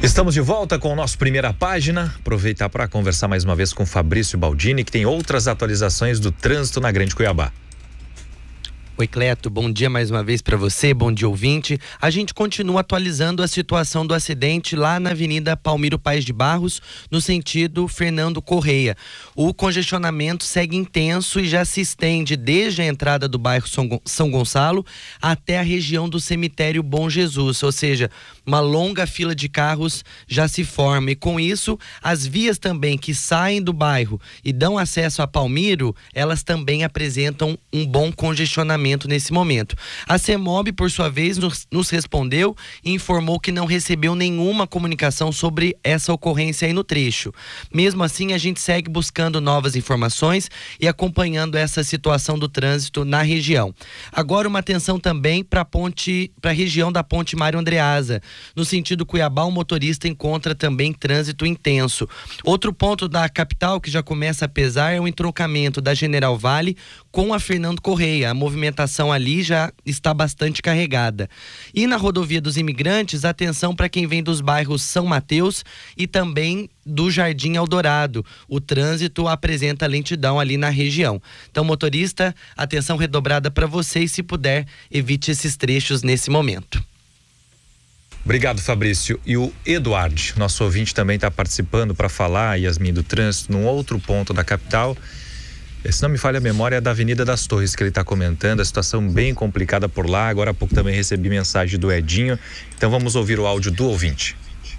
Estamos de volta com o nosso Primeira Página. Aproveitar para conversar mais uma vez com Fabrício Baldini, que tem outras atualizações do trânsito na Grande Cuiabá. Oi, Cleto, bom dia mais uma vez para você, bom dia ouvinte. A gente continua atualizando a situação do acidente lá na Avenida Palmiro Paes de Barros, no sentido Fernando Correia. O congestionamento segue intenso e já se estende desde a entrada do bairro São Gonçalo até a região do cemitério Bom Jesus, ou seja, uma longa fila de carros já se forma. E com isso, as vias também que saem do bairro e dão acesso a Palmiro, elas também apresentam um bom congestionamento nesse momento. A CEMOB, por sua vez, nos respondeu e informou que não recebeu nenhuma comunicação sobre essa ocorrência aí no trecho. Mesmo assim, a gente segue buscando novas informações e acompanhando essa situação do trânsito na região. Agora, uma atenção também para a região da Ponte Mário Andreasa. No sentido Cuiabá, o motorista encontra também trânsito intenso. Outro ponto da capital que já começa a pesar é o entroncamento da General Vale com a Fernando Correia. A movimentação ali já está bastante carregada. E na rodovia dos Imigrantes, atenção para quem vem dos bairros São Mateus e também do Jardim Eldorado. O trânsito apresenta lentidão ali na região. Então, motorista, atenção redobrada para você e, se puder, evite esses trechos nesse momento. Obrigado, Fabrício. E o Eduardo, nosso ouvinte, também está participando para falar, Yasmin, do trânsito num outro ponto da capital. Se não me falha a memória, é da Avenida das Torres que ele está comentando, a situação bem complicada por lá. Agora há pouco também recebi mensagem do Edinho, então vamos ouvir o áudio do ouvinte.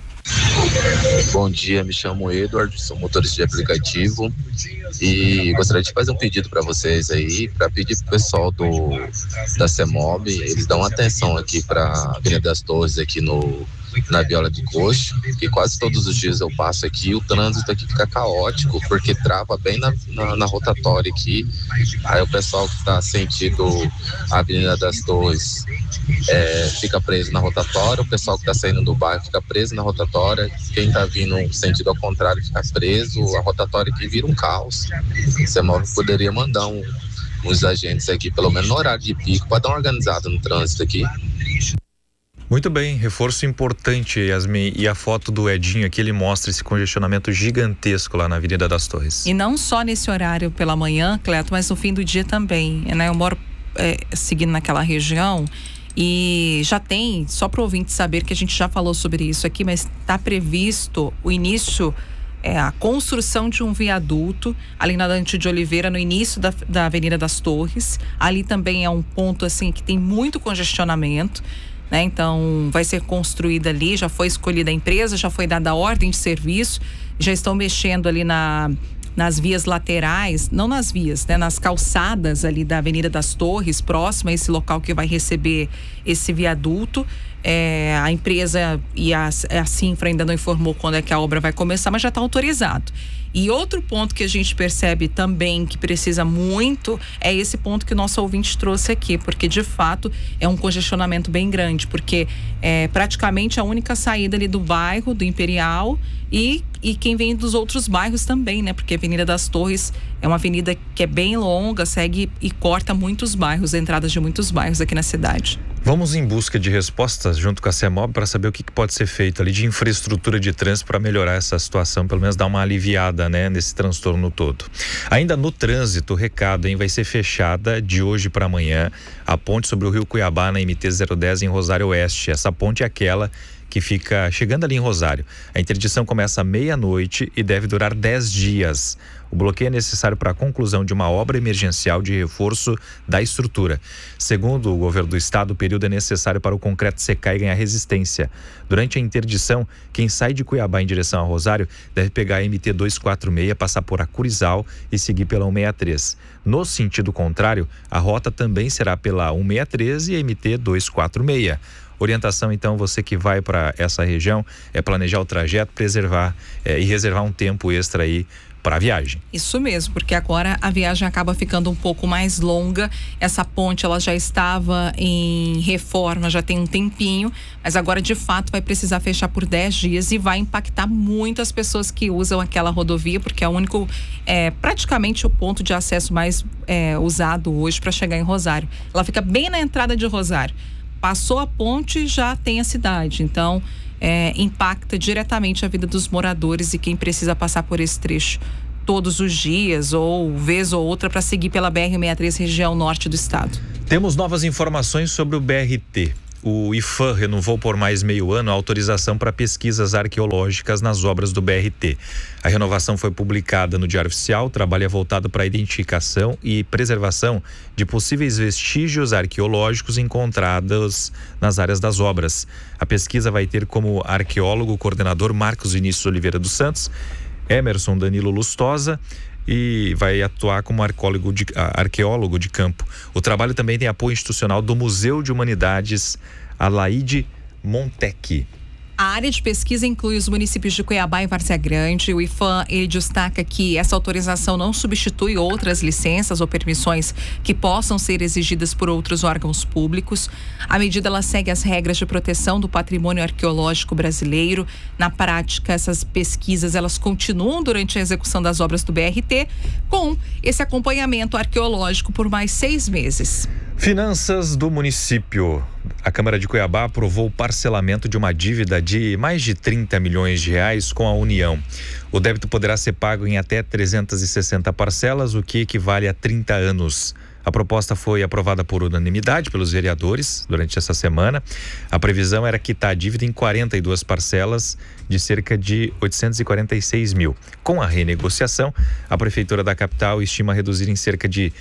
Bom dia, me chamo Edward, sou motorista de aplicativo e gostaria de fazer um pedido para vocês aí, para pedir pro pessoal da CEMOB, eles dão atenção aqui para a Avenida das Torres aqui na Viola de Coxo, que quase todos os dias eu passo aqui e o trânsito aqui fica caótico, porque trava bem na rotatória aqui. Aí o pessoal que está sentido a Avenida das Torres fica preso na rotatória, o pessoal que está saindo do bairro fica preso na rotatória, quem está vindo no sentido ao contrário fica preso, a rotatória aqui vira um caos. A CEMOB poderia mandar uns agentes aqui, pelo menos no horário de pico, para dar uma organizada no trânsito aqui. Muito bem, reforço importante, Yasmin. E a foto do Edinho aqui, ele mostra esse congestionamento gigantesco lá na Avenida das Torres. E não só nesse horário pela manhã, Cleto, mas no fim do dia também, né? Eu moro seguindo naquela região e já tem, só para o ouvinte saber que a gente já falou sobre isso aqui, mas está previsto o início, a construção de um viaduto ali na Dante de Oliveira, no início da Avenida das Torres. Ali também é um ponto assim que tem muito congestionamento, né? Então vai ser construída ali, já foi escolhida a empresa, já foi dada a ordem de serviço, já estão mexendo ali nas vias laterais, não nas vias, né? Nas calçadas ali da Avenida das Torres, próximo a esse local que vai receber esse viaduto. A empresa e a Cinfra ainda não informou quando é que a obra vai começar, mas já está autorizado. E outro ponto que a gente percebe também que precisa muito é esse ponto que o nosso ouvinte trouxe aqui, porque de fato é um congestionamento bem grande, porque é praticamente a única saída ali do bairro, do Imperial e quem vem dos outros bairros também, né? Porque a Avenida das Torres é uma avenida que é bem longa, segue e corta muitos bairros, entradas de muitos bairros aqui na cidade. Vamos em busca de respostas junto com a CEMOB para saber o que pode ser feito ali de infraestrutura de trânsito para melhorar essa situação, pelo menos dar uma aliviada, né, nesse transtorno todo. Ainda no trânsito, o recado, hein, vai ser fechada de hoje para amanhã a ponte sobre o Rio Cuiabá na MT-010 em Rosário Oeste. Essa ponte é aquela que fica chegando ali em Rosário. A interdição começa à meia-noite e deve durar 10 dias. O bloqueio é necessário para a conclusão de uma obra emergencial de reforço da estrutura. Segundo o governo do estado, o período é necessário para o concreto secar e ganhar resistência. Durante a interdição, quem sai de Cuiabá em direção a Rosário deve pegar a MT-246, passar por Acurizal e seguir pela 163. No sentido contrário, a rota também será pela 163 e a MT-246. Orientação, então, você que vai para essa região, é planejar o trajeto, preservar e reservar um tempo extra aí para a viagem. Isso mesmo, porque agora a viagem acaba ficando um pouco mais longa. Essa ponte, ela já estava em reforma, já tem um tempinho, mas agora de fato vai precisar fechar por 10 dias e vai impactar muitas pessoas que usam aquela rodovia, porque é o único, praticamente o ponto de acesso mais usado hoje para chegar em Rosário. Ela fica bem na entrada de Rosário. Passou a ponte, já tem a cidade. Então, impacta diretamente a vida dos moradores e quem precisa passar por esse trecho todos os dias ou vez ou outra para seguir pela BR-63 região norte do estado. Temos novas informações sobre o BRT. O IPHAN renovou por mais meio ano a autorização para pesquisas arqueológicas nas obras do BRT. A renovação foi publicada no Diário Oficial. O trabalho é voltado para a identificação e preservação de possíveis vestígios arqueológicos encontrados nas áreas das obras. A pesquisa vai ter como arqueólogo o coordenador Marcos Vinícius Oliveira dos Santos, Emerson Danilo Lustosa, e vai atuar como arqueólogo de campo. O trabalho também tem apoio institucional do Museu de Humanidades Alaide Montec. A área de pesquisa inclui os municípios de Cuiabá e Várzea Grande. O IPHAN, ele destaca que essa autorização não substitui outras licenças ou permissões que possam ser exigidas por outros órgãos públicos. A medida ela segue as regras de proteção do patrimônio arqueológico brasileiro. Na prática, essas pesquisas elas continuam durante a execução das obras do BRT, com esse acompanhamento arqueológico por mais 6 meses. Finanças do município. A Câmara de Cuiabá aprovou o parcelamento de uma dívida de mais de 30 milhões de reais com a União. O débito poderá ser pago em até 360 parcelas, o que equivale a 30 anos. A proposta foi aprovada por unanimidade pelos vereadores durante essa semana. A previsão era quitar a dívida em 42 parcelas de cerca de 846 mil. Com a renegociação, a Prefeitura da capital estima reduzir em cerca de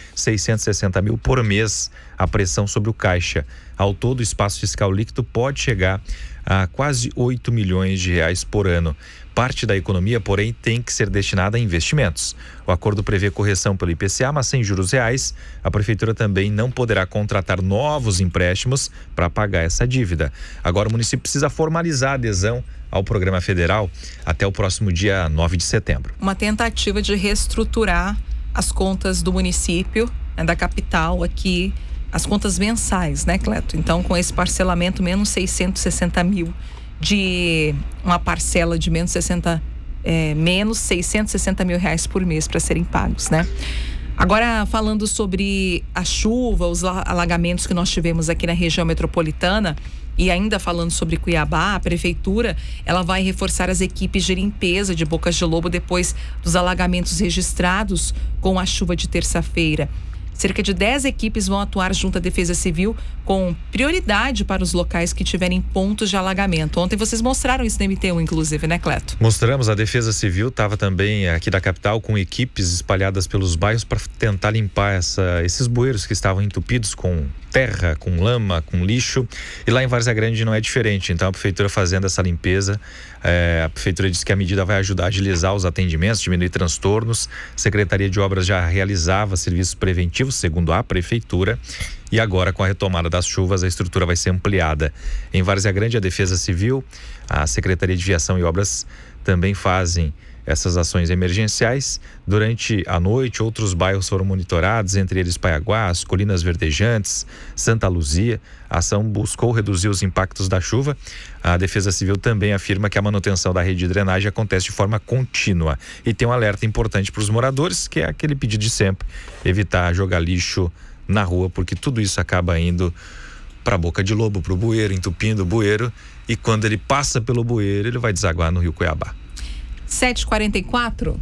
660 mil por mês a pressão sobre o caixa. Ao todo, o espaço fiscal líquido pode chegar a quase 8 milhões de reais por ano. Parte da economia, porém, tem que ser destinada a investimentos. O acordo prevê correção pelo IPCA, mas sem juros reais. A Prefeitura também não poderá contratar novos empréstimos para pagar essa dívida. Agora, o município precisa formalizar a adesão ao programa federal até o próximo dia 9 de setembro. Uma tentativa de reestruturar as contas do município, da capital aqui, as contas mensais, né, Cleto? Então, com esse parcelamento, menos 660 mil de uma parcela de menos 660 mil reais por mês para serem pagos, né? Agora, falando sobre a chuva, os alagamentos que nós tivemos aqui na região metropolitana e ainda falando sobre Cuiabá, a prefeitura, ela vai reforçar as equipes de limpeza de Bocas de Lobo depois dos alagamentos registrados com a chuva de terça-feira. Cerca de 10 equipes vão atuar junto à Defesa Civil com prioridade para os locais que tiverem pontos de alagamento. Ontem vocês mostraram isso no MT1, inclusive, né, Cleto? Mostramos. A Defesa Civil estava também aqui da capital com equipes espalhadas pelos bairros para tentar limpar esses bueiros que estavam entupidos com terra, com lama, com lixo. E lá em Várzea Grande não é diferente. Então a prefeitura fazendo essa limpeza, a prefeitura disse que a medida vai ajudar a agilizar os atendimentos, diminuir transtornos. A Secretaria de Obras já realizava serviços preventivos, segundo a prefeitura, e agora com a retomada das chuvas a estrutura vai ser ampliada. Em Várzea Grande, a Defesa Civil, a Secretaria de Viação e Obras também fazem essas ações emergenciais. Durante a noite, outros bairros foram monitorados, entre eles Paiaguá, as Colinas Verdejantes, Santa Luzia. A ação buscou reduzir os impactos da chuva. A Defesa Civil também afirma que a manutenção da rede de drenagem acontece de forma contínua e tem um alerta importante para os moradores, que é aquele pedido de sempre: evitar jogar lixo na rua, porque tudo isso acaba indo para a Boca de Lobo, para o bueiro, entupindo o bueiro, e quando ele passa pelo bueiro, ele vai desaguar no Rio Cuiabá. 7h44.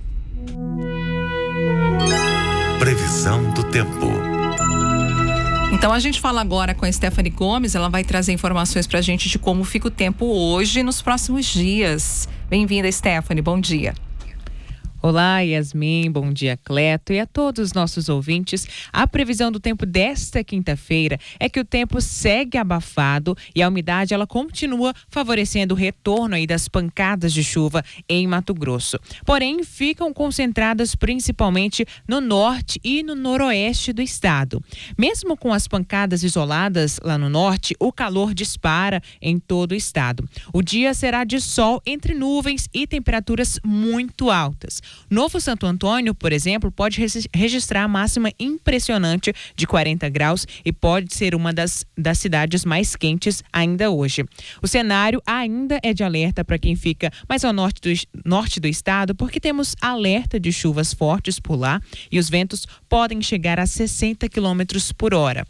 Previsão do tempo. Então a gente fala agora com a Stephanie Gomes, ela vai trazer informações pra gente de como fica o tempo hoje e nos próximos dias. Bem-vinda, Stephanie, bom dia. Olá, Yasmin, bom dia, Cleto, e a todos os nossos ouvintes. A previsão do tempo desta quinta-feira é que o tempo segue abafado e a umidade ela continua favorecendo o retorno aí das pancadas de chuva em Mato Grosso. Porém, ficam concentradas principalmente no norte e no noroeste do estado. Mesmo com as pancadas isoladas lá no norte, o calor dispara em todo o estado. O dia será de sol entre nuvens e temperaturas muito altas. Novo Santo Antônio, por exemplo, pode registrar a máxima impressionante de 40 graus e pode ser uma das cidades mais quentes ainda hoje. O cenário ainda é de alerta para quem fica mais ao norte do estado, porque temos alerta de chuvas fortes por lá e os ventos podem chegar a 60 km por hora.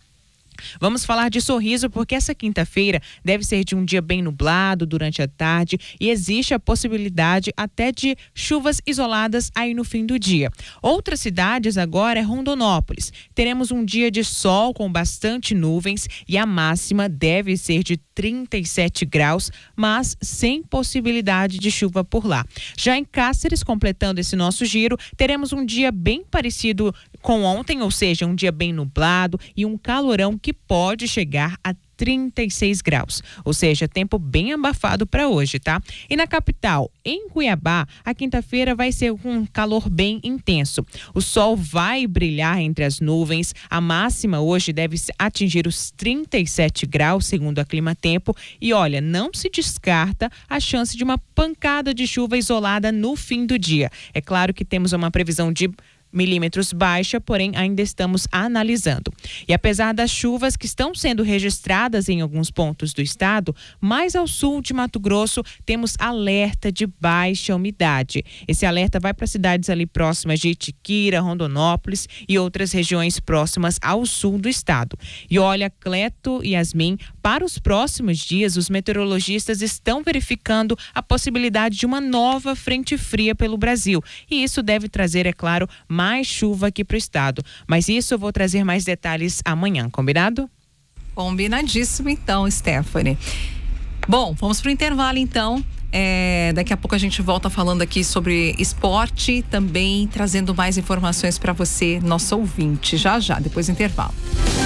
Vamos falar de Sorriso porque essa quinta-feira deve ser de um dia bem nublado durante a tarde e existe a possibilidade até de chuvas isoladas aí no fim do dia. Outras cidades agora é Rondonópolis. Teremos um dia de sol com bastante nuvens e a máxima deve ser de 37 graus, mas sem possibilidade de chuva por lá. Já em Cáceres, completando esse nosso giro, teremos um dia bem parecido com ontem, ou seja, um dia bem nublado e um calorão que pode chegar a 36 graus, ou seja, tempo bem abafado para hoje, tá? E na capital, em Cuiabá, a quinta-feira vai ser um calor bem intenso. O sol vai brilhar entre as nuvens, a máxima hoje deve atingir os 37 graus, segundo a Climatempo, e olha, não se descarta a chance de uma pancada de chuva isolada no fim do dia. É claro que temos uma previsão de milímetros baixa, porém ainda estamos analisando. E apesar das chuvas que estão sendo registradas em alguns pontos do estado, mais ao sul de Mato Grosso temos alerta de baixa umidade. Esse alerta vai para cidades ali próximas de Itiquira, Rondonópolis e outras regiões próximas ao sul do estado. E olha, Cleto e Yasmin, para os próximos dias, os meteorologistas estão verificando a possibilidade de uma nova frente fria pelo Brasil. E isso deve trazer, é claro, mais chuva aqui para o estado. Mas isso eu vou trazer mais detalhes amanhã, combinado? Combinadíssimo então, Stephanie. Bom, vamos para o intervalo então. Daqui a pouco a gente volta falando aqui sobre esporte, também trazendo mais informações para você, nosso ouvinte, já, depois do intervalo.